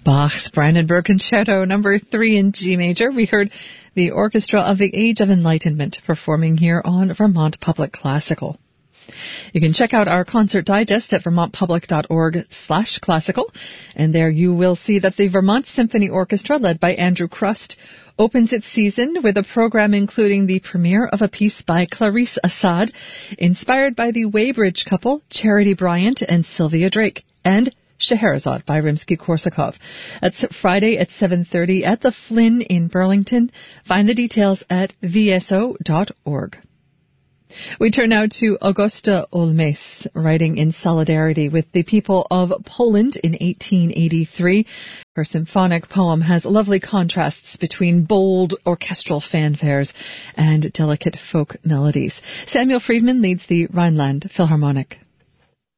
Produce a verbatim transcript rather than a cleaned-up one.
Bach's Brandenburg Concerto number three in G major. We heard the Orchestra of the Age of Enlightenment performing here on Vermont Public Classical. You can check out our concert digest at vermontpublic.org slash classical, and there you will see that the Vermont Symphony Orchestra, led by Andrew Crust, opens its season with a program including the premiere of a piece by Clarice Assad, inspired by the Weybridge couple, Charity Bryant and Sylvia Drake, and Scheherazade by Rimsky-Korsakov. That's Friday at seven thirty at the Flynn in Burlington. Find the details at v s o dot org. We turn now to Augusta Olmes, writing in solidarity with the people of Poland in eighteen eighty-three. Her symphonic poem has lovely contrasts between bold orchestral fanfares and delicate folk melodies. Samuel Friedman leads the Rhineland Philharmonic.